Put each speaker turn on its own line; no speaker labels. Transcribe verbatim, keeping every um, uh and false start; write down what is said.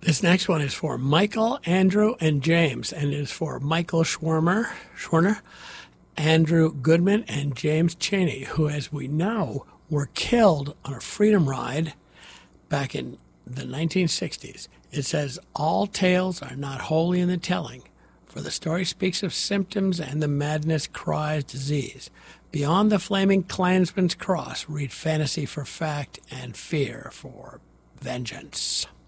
This next one is for Michael, Andrew, and James, and it is for Michael Schwerner, Schwerner, Andrew Goodman, and James Cheney, who, as we know, were killed on a freedom ride back in the nineteen sixties. It says, all tales are not wholly in the telling, for the story speaks of symptoms and the madness cries disease. Beyond the flaming clansman's cross, read fantasy for fact and fear for vengeance.